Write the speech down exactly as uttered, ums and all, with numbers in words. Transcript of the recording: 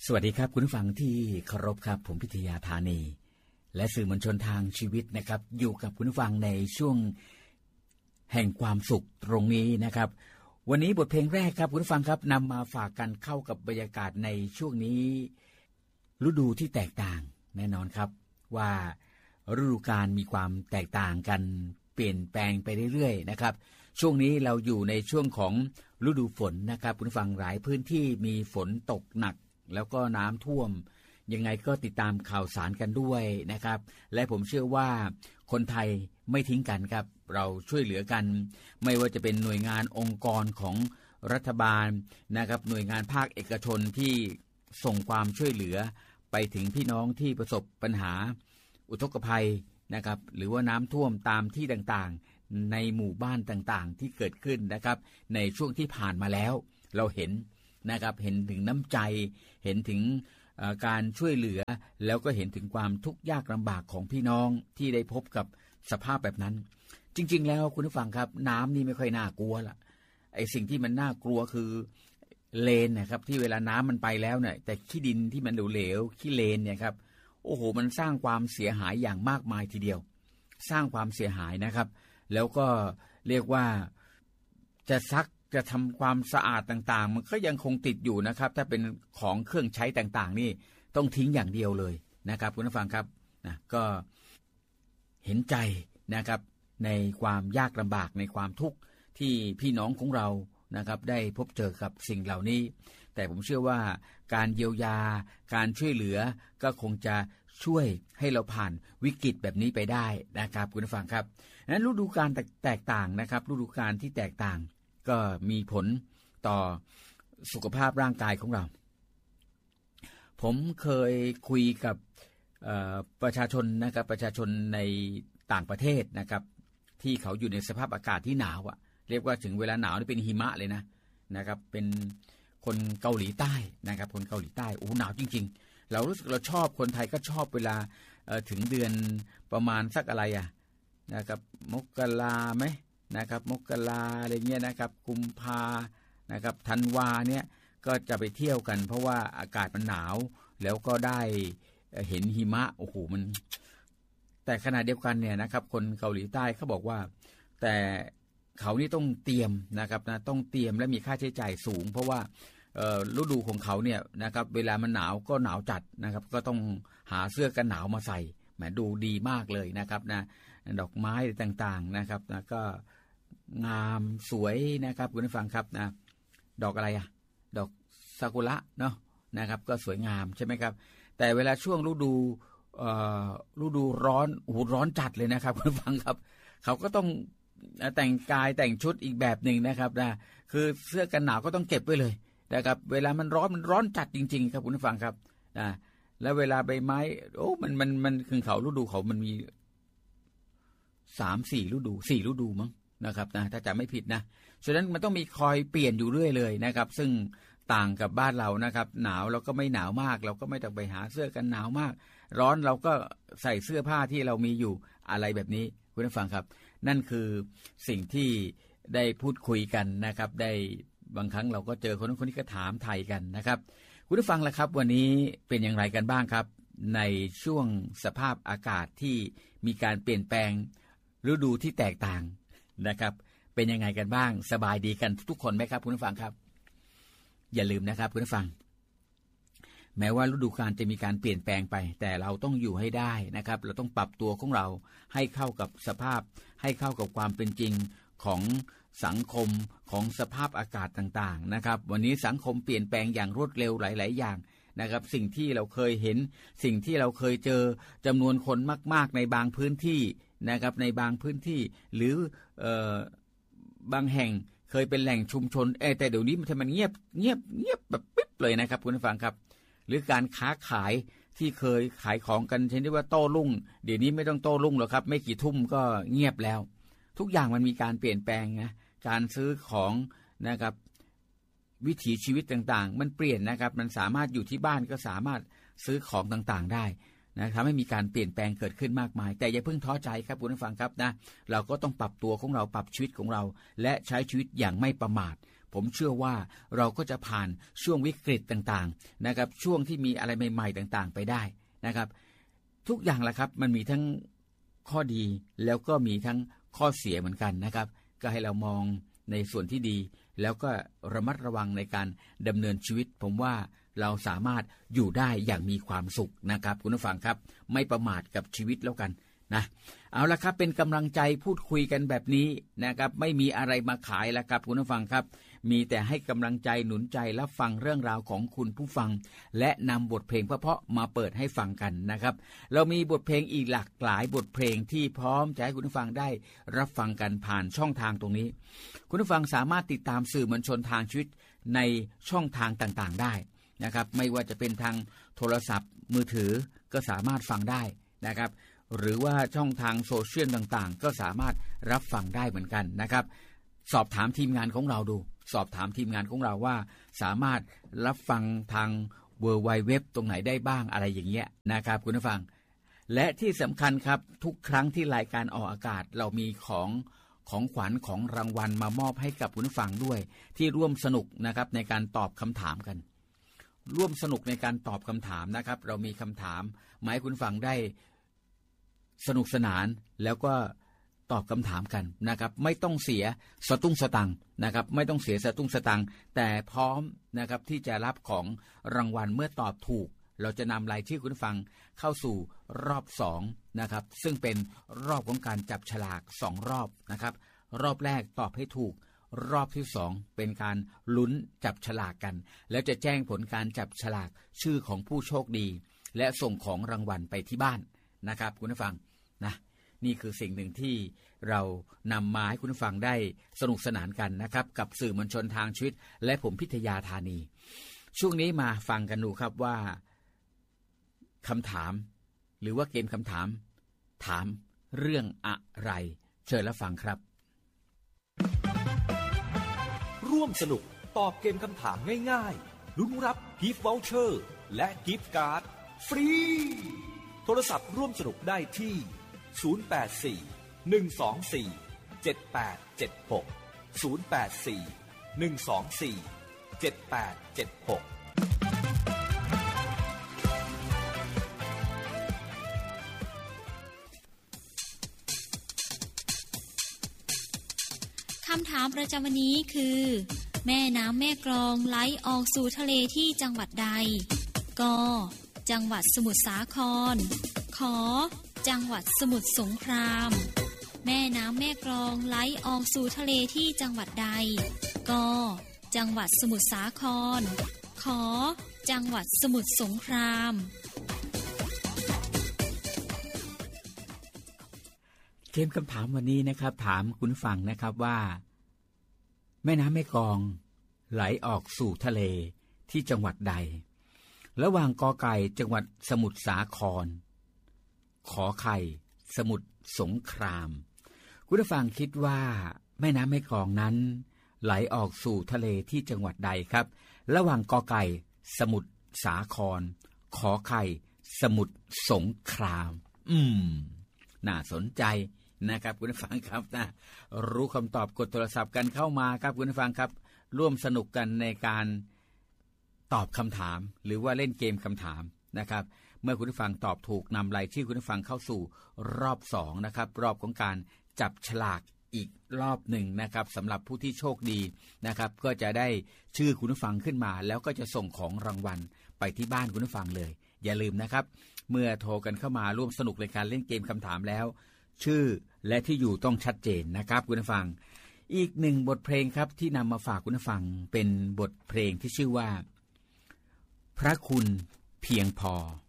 สวัสดีครับคุณผู้ฟังที่เคารพครับผมพิทยาธานีและสื่อมวลชนทางชีวิตนะครับอยู่กับคุณผู้ฟังในช่วงแห่งความสุขตรงนี้นะครับวันนี้บทเพลงแรกครับคุณผู้ฟังครับนำมาฝากกันเข้ากับบรรยากาศในช่วงนี้ฤดูที่แตกต่างแน่นอนครับว่าฤดูกาลมีความแตกต่างกันเปลี่ยนแปลงไปเรื่อยๆนะครับช่วงนี้เราอยู่ในช่วงของฤดูฝนนะครับคุณผู้ฟังหลายพื้นที่มีฝนตกหนักแล้วก็น้ำท่วมยังไงก็ติดตามข่าวสารกันด้วยนะครับและผมเชื่อว่าคนไทยไม่ทิ้งกันครับเราช่วยเหลือกันไม่ว่าจะเป็นหน่วยงานองค์กรของรัฐบาลนะครับหน่วยงานภาคเอกชนที่ส่งความช่วยเหลือไปถึงพี่น้องที่ประสบปัญหาอุทกภัยนะครับหรือว่าน้ำท่วมตามที่ต่างๆในหมู่บ้านต่างๆที่เกิดขึ้นนะครับในช่วงที่ผ่านมาแล้วเราเห็นนะครับเห็นถึงน้ำใจเห็นถึงการช่วยเหลือแล้วก็เห็นถึงความทุกข์ยากลำบากของพี่น้องที่ได้พบกับสภาพแบบนั้นจริงๆแล้วคุณผู้ฟังครับน้ำนี่ไม่ค่อยน่ากลัวละไอ้สิ่งที่มันน่ากลัวคือเลนนะครับที่เวลาน้ำมันไปแล้วเนี่ยแต่ขี้ดินที่มันเหลวๆขี้เลนเนี่ยครับโอ้โหมันสร้างความเสียหายอย่างมากมายทีเดียวสร้างความเสียหายนะครับแล้วก็เรียกว่าจะซักจะทำความสะอาดต่างๆมันก็ยังคงติดอยู่นะครับถ้าเป็นของเครื่องใช้ต่างๆนี่ต้องทิ้งอย่างเดียวเลยนะครับคุณผู้ฟังครับนะก็เห็นใจนะครับในความยากลำบากในความทุกข์ที่พี่น้องของเรานะครับได้พบเจอกับสิ่งเหล่านี้แต่ผมเชื่อว่าการเยียวยาการช่วยเหลือก็คงจะช่วยให้เราผ่านวิกฤตแบบนี้ไปได้นะครับคุณผู้ฟังครับนั้นฤดูกาลแตกต่างนะครับฤดูกาลที่แตกต่างก็มีผลต่อสุขภาพร่างกายของเราผมเคยคุยกับประชาชนนะครับประชาชนในต่างประเทศนะครับที่เขาอยู่ในสภาพอากาศที่หนาวอ่ะเรียกว่าถึงเวลาหนาวนี่เป็นหิมะเลยนะนะครับเป็นคนเกาหลีใต้นะครับคนเกาหลีใต้โอ้หนาวจริงๆเรารู้สึกเราชอบคนไทยก็ชอบเวลาถึงเดือนประมาณสักอะไรอ่ะนะครับมกราไหมนะครับมกราอะไรเงี้ยนะครับกุมภานะครับธันวาเนี่ยก็จะไปเที่ยวกันเพราะว่าอากาศมันหนาวแล้วก็ได้เห็นหิมะโอ้โหมันแต่ขณะเดียวกันเนี่ยนะครับคนเกาหลีใต้เขาบอกว่าแต่เขานี่ต้องเตรียมนะครับนะต้องเตรียมและมีค่าใช้จ่ายสูงเพราะว่าฤดูของเขาเนี่ยนะครับเวลามันหนาวก็หนาวจัดนะครับก็ต้องหาเสื้อกันหนาวมาใส่แหมดูดีมากเลยนะครับนะดอกไม้ต่างๆนะครับนะก็งามสวยนะครับคุณผู้ฟังครับนะดอกอะไรอะดอกซากุระเนาะนะครับก็สวยงามใช่ไหมครับแต่เวลาช่วงฤดูฤดูร้อนโอ้โหร้อนจัดเลยนะครับคุณผู้ฟังครับเขาก็ต้องแต่งกายแต่งชุดอีกแบบหนึ่งนะครับนะคือเสื้อกันหนาวก็ต้องเก็บไว้เลยนะครับเวลามันร้อนมันร้อนจัดจริงๆครับคุณผู้ฟังครับนะแล้วเวลาใบไม้โอ้มันมันมันคือเขาฤดูเขามันมีสามสี่ฤดูสี่ฤดูมั้งนะครับนะถ้าจำไม่ผิดนะฉะนั้นมันต้องมีคอยเปลี่ยนอยู่เรื่อยเลยนะครับซึ่งต่างกับบ้านเรานะครับหนาวเราก็ไม่หนาวมากเราก็ไม่ต้องไปหาเสื้อกันหนาวมากร้อนเราก็ใส่เสื้อผ้าที่เรามีอยู่อะไรแบบนี้คุณผู้ฟังครับนั่นคือสิ่งที่ได้พูดคุยกันนะครับได้บางครั้งเราก็เจอคนนั้นคนนี้ก็ถามไทยกันนะครับคุณผู้ฟังล่ะครับวันนี้เป็นอย่างไรกันบ้างครับในช่วงสภาพอากาศที่มีการเปลี่ยนแปลงฤดูที่แตกต่างนะครับเป็นยังไงกันบ้างสบายดีกันทุกคนไหมครับคุณผู้ฟังครับอย่าลืมนะครับคุณผู้ฟังแม้ว่าฤดูกาลจะมีการเปลี่ยนแปลงไปแต่เราต้องอยู่ให้ได้นะครับเราต้องปรับตัวของเราให้เข้ากับสภาพให้เข้ากับความเป็นจริงของสังคมของสภาพอากาศต่างๆนะครับวันนี้สังคมเปลี่ยนแปลงอย่างรวดเร็วหลายๆอย่างนะครับสิ่งที่เราเคยเห็นสิ่งที่เราเคยเจอจำนวนคนมากๆในบางพื้นที่นะครับในบางพื้นที่หรือเอ่อบางแห่งเคยเป็นแหล่งชุมชนเออแต่เดี๋ยวนี้มันทำไมเงียบเงียบเงียบแบบปิ๊บเลยนะครับคุณผู้ฟังครับหรือการค้าขายที่เคยขายของกันเช่นที่ว่าโต้รุ่งเดี๋ยวนี้ไม่ต้องโต้รุ่งหรอกครับไม่กี่ทุ่มก็เงียบแล้วทุกอย่างมันมีการเปลี่ยนแปลงนะการซื้อของนะครับวิถีชีวิตต่างๆมันเปลี่ยนนะครับมันสามารถอยู่ที่บ้านก็สามารถซื้อของต่างๆได้นะทำให้มีการเปลี่ยนแปลงเกิดขึ้นมากมายแต่อย่าเพิ่งท้อใจครับคุณผู้ฟังครับนะเราก็ต้องปรับตัวของเราปรับชีวิตของเราและใช้ชีวิตอย่างไม่ประมาทผมเชื่อว่าเราก็จะผ่านช่วงวิกฤตต่างๆนะครับช่วงที่มีอะไรใหม่ๆต่างๆไปได้นะครับทุกอย่างแหละครับมันมีทั้งข้อดีแล้วก็มีทั้งข้อเสียเหมือนกันนะครับก็ให้เรามองในส่วนที่ดีแล้วก็ระมัดระวังในการดำเนินชีวิตผมว่าเราสามารถอยู่ได้อย่างมีความสุขนะครับคุณผู้ฟังครับไม่ประมาทกับชีวิตแล้วกันนะเอาละครับเป็นกำลังใจพูดคุยกันแบบนี้นะครับไม่มีอะไรมาขายแล้วครับคุณผู้ฟังครับมีแต่ให้กำลังใจหนุนใจรับฟังเรื่องราวของคุณผู้ฟังและนำบทเพลงเพราะๆมาเปิดให้ฟังกันนะครับเรามีบทเพลงอีกหลากหลายบทเพลงที่พร้อมจะให้คุณผู้ฟังได้รับฟังกันผ่านช่องทางตรงนี้คุณผู้ฟังสามารถติดตามสื่อมวลชนทางชีวิตในช่องทางต่างๆได้นะครับไม่ว่าจะเป็นทางโทรศัพท์มือถือก็สามารถฟังได้นะครับหรือว่าช่องทางโซเชียลต่างๆก็สามารถรับฟังได้เหมือนกันนะครับสอบถามทีมงานของเราดูสอบถามทีมงานของเราว่าสามารถรับฟังทาง เวิลด์ ไวด์ เว็บ ตรงไหนได้บ้างอะไรอย่างเงี้ยนะครับคุณผู้ฟังและที่สำคัญครับทุกครั้งที่รายการออกอากาศเรามีของของขวัญของรางวัลมามอบให้กับคุณผู้ฟังด้วยที่ร่วมสนุกนะครับในการตอบคำถามกันร่วมสนุกในการตอบคำถามนะครับเรามีคำถามมาให้คุณฟังได้สนุกสนานแล้วก็ตอบคำถามกันนะครับไม่ต้องเสียสตุ้งสตังค์นะครับไม่ต้องเสียสตุ้งสตังค์แต่พร้อมนะครับที่จะรับของรางวัลเมื่อตอบถูกเราจะนำรายชื่อคุณฟังเข้าสู่รอบสองนะครับซึ่งเป็นรอบของการจับฉลากสองรอบนะครับรอบแรกตอบให้ถูกรอบที่สองเป็นการลุ้นจับฉลากกันแล้วจะแจ้งผลการจับฉลากชื่อของผู้โชคดีและส่งของรางวัลไปที่บ้านนะครับคุณผู้ฟังนะนี่คือสิ่งหนึ่งที่เรานำมาให้คุณผู้ฟังได้สนุกสนานกันนะครับกับสื่อมวลชนทางชีวิตและผมพิทยาธานีช่วงนี้มาฟังกันดูครับว่าคำถามหรือว่าเกมคำถามถามเรื่องอะไรเชิญรับฟังครับร่วมสนุกตอบเกมคำถามง่ายๆลุ้นรับกิฟต์วอลเชอร์และกิฟต์การ์ดฟรีโทรศัพท์ร่วมสนุกได้ที่ศูนย์ แปด สี่ หนึ่ง สอง สี่ เจ็ด แปด เจ็ด หก ศูนย์ แปด สี่ หนึ่ง สอง สี่ เจ็ด แปด เจ็ด หกคำถามประจำวันนี้คือแม่น้ำแม่กลองไหลออกสู่ทะเลที่จังหวัดใดก.จังหวัดสมุทรสาครข.จังหวัดสมุทรสงครามแม่น้ำแม่กลองไหลออกสู่ทะเลที่จังหวัดใดก.จังหวัดสมุทรสาครข.จังหวัดสมุทรสงครามเกมคำถามวันนี้นะครับถามคุณฟังนะครับว่าแม่น้ำแม่กลองไหลออกสู่ทะเลที่จังหวัดใดระหว่างกอไก่จังหวัดสมุทรสาครขอไข่สมุทรสงครามคุณฟังคิดว่าแม่น้ำแม่กลองนั้นไหลออกสู่ทะเลที่จังหวัดใดครับระหว่างกอไก่สมุทรสาครขอไข่สมุทรสงครามอืมน่าสนใจนะครับคุณผู้ฟังครับนะรู้คำตอบกดโทรศัพท์กันเข้ามาครับคุณผู้ฟังครับร่วมสนุกกันในการตอบคำถามหรือว่าเล่นเกมคำถามนะครับเมื่อคุณผู้ฟังตอบถูกนำรายชื่อคุณผู้ฟังเข้าสู่รอบสองนะครับรอบของการจับฉลากอีกรอบหนึ่งนะครับสำหรับผู้ที่โชคดีนะครับก็จะได้ชื่อคุณผู้ฟังขึ้นมาแล้วก็จะส่งของรางวัลไปที่บ้านคุณผู้ฟังเลยอย่าลืมนะครับเมื่อโทรกันเข้ามาร่วมสนุกในการเล่นเกมคำถามแล้วชื่อและที่อยู่ต้องชัดเจนนะครับคุณผู้ฟังอีกหนึ่งบทเพลงครับที่นำมาฝากคุณผู้ฟังเป็นบทเพลงที่ชื่อว่าพระคุณเพียงพอ